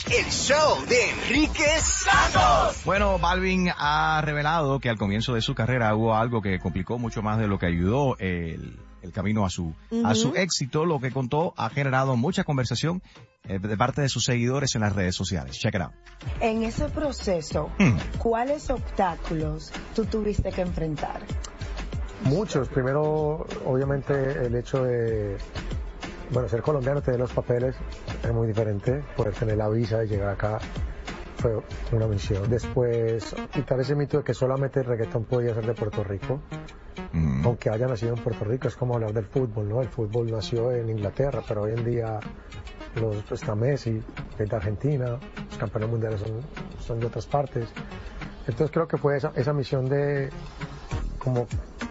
el show de Enrique Santos. Bueno, Balvin ha revelado que al comienzo de su carrera hubo algo que complicó mucho más de lo que ayudó el camino a su éxito. Lo que contó ha generado mucha conversación de parte de sus seguidores en las redes sociales. Check it out. En ese proceso, ¿cuáles obstáculos tú tuviste que enfrentar? Muchos. Primero, obviamente, el hecho de, ser colombiano, tener los papeles es muy diferente. Poder tener la visa y llegar acá fue una misión. Después, quitar ese mito de que solamente el reggaetón podía ser de Puerto Rico. Aunque haya nacido en Puerto Rico, es como hablar del fútbol, ¿no? El fútbol nació en Inglaterra, pero hoy en día está Messi, que es de Argentina, los campeones mundiales son de otras partes. Entonces creo que fue esa misión de como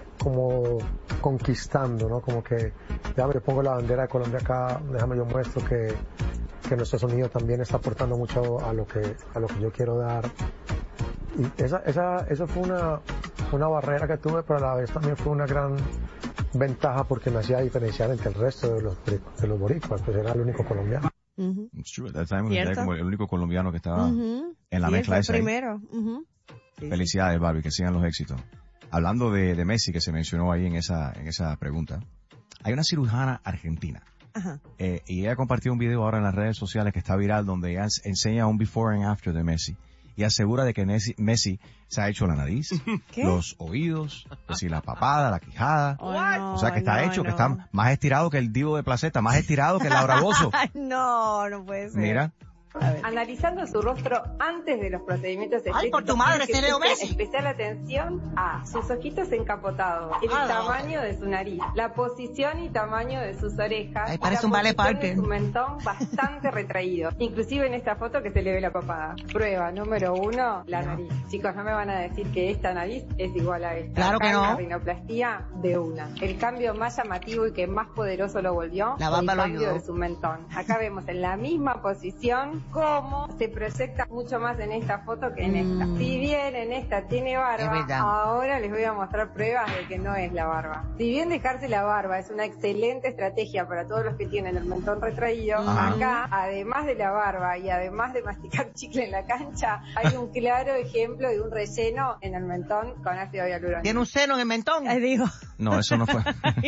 conquistando, ¿no? Como que déjame yo pongo la bandera de Colombia acá, déjame yo muestro que nuestro sonido también está aportando mucho a lo que yo quiero dar. Y eso fue una barrera que tuve, pero a la vez también fue una gran ventaja porque me hacía diferenciar entre el resto de los boricuas, pues era el único colombiano. It's true. At that time era como el único colombiano que estaba en la mezcla esa. Primero. Felicidades, Barbie, que sigan los éxitos. Hablando de Messi, que se mencionó ahí en esa pregunta, hay una cirujana argentina. Y ella compartió un video ahora en las redes sociales que está viral, donde ella enseña un before and after de Messi y asegura de que Messi se ha hecho la nariz, los oídos, la papada, la quijada. O sea que está que está más estirado que el Divo de Placeta, más estirado que Laura Bozzo. No puede ser. Mira. Analizando su rostro antes de los procedimientos estéticos. ¡Ay, por tu madre, se Leo Messi! Especial atención a sus ojitos encapotados, el tamaño de su nariz, la posición y tamaño de sus orejas. Ay, parece un ballet parque. Su mentón bastante retraído, inclusive en esta foto que se le ve la papada. Prueba número 1, la nariz. Chicos, no me van a decir que esta nariz es igual a esta. Claro que no. La rinoplastia de una. El cambio más llamativo y que más poderoso lo volvió, la bamba el cambio lo ayudó. de su mentón. Acá vemos en la misma posición cómo se proyecta mucho más en esta foto que en esta. Si bien en esta tiene barba, ahora les voy a mostrar pruebas de que no es la barba. Si bien dejarse la barba es una excelente estrategia para todos los que tienen el mentón retraído, acá, además de la barba y además de masticar chicle en la cancha, hay un claro ejemplo de un relleno en el mentón con ácido hialurónico. ¿Tiene un seno en el mentón? Digo. No, eso no fue.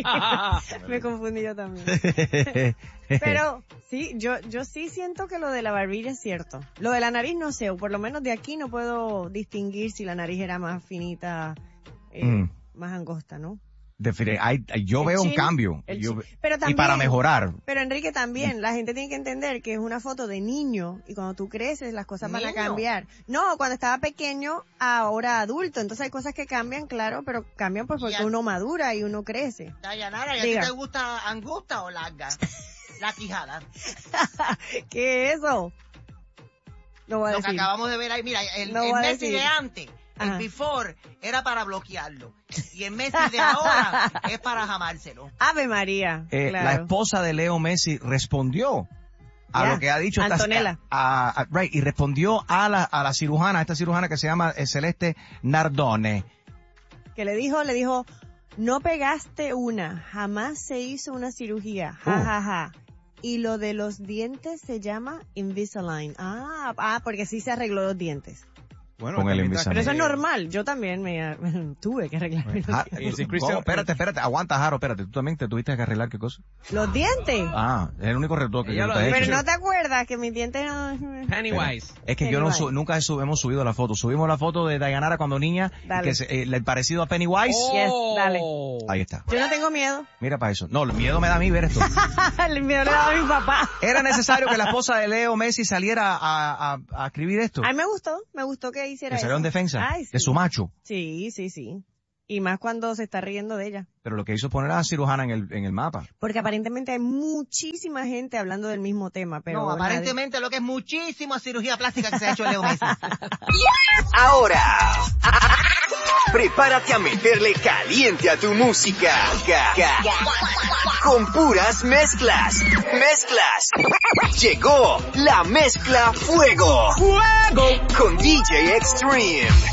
Me confundí yo también. Pero sí, yo sí siento que lo de la barbilla es cierto. Lo de la nariz no sé, o por lo menos de aquí no puedo distinguir si la nariz era más finita, más angosta, ¿no? Yo veo un cambio. Pero también, y para mejorar. Pero Enrique también, la gente tiene que entender que es una foto de niño y cuando tú creces las cosas van a cambiar. No, cuando estaba pequeño, ahora adulto. Entonces hay cosas que cambian, claro, pero cambian pues porque uno madura y uno crece. Dayanara, ¿y a ti te gusta angosta o larga? La quijada. ¿Qué es eso? No voy a Lo decir. que acabamos de ver ahí, mira, el Messi de antes, el before, era para bloquearlo. Y el Messi de ahora es para jamárselo. Ave María. Claro. La esposa de Leo Messi respondió a lo que ha dicho Antonella. Y respondió a la cirujana, esta cirujana que se llama Celeste Nardone. Que le dijo, no pegaste jamás se hizo una cirugía, ja. Y lo de los dientes se llama Invisalign. Porque sí se arregló los dientes. Bueno, con el Invisalign. Pero eso es normal. Yo también me tuve que arreglar los dientes. Espérate, aguanta, Jaro, espérate. ¿Tú también te tuviste que arreglar qué cosa? ¿Los dientes? Es el único retoque que yo te he hecho. Pero no te acuerdas que mis dientes no... Pennywise. Es que nunca hemos subido la foto. Subimos la foto de Dayanara cuando niña, que el parecido a Pennywise. Yes, dale. Ahí está. Yo no tengo miedo. Mira para eso. No, el miedo me da a mí ver esto. El miedo le da a mi papá. ¿Era necesario que la esposa de Leo Messi saliera a escribir esto? A mí me gustó que hiciera que salió en defensa sí. de su macho. Sí. Y más cuando se está riendo de ella. Pero lo que hizo poner a la cirujana en el mapa. Porque aparentemente hay muchísima gente hablando del mismo tema, pero... No, aparentemente lo que es muchísima cirugía plástica que se ha hecho Leo Messi. Ahora, prepárate a meterle caliente a tu música. Con puras mezclas. Llegó la mezcla Fuego. Con DJ Extreme.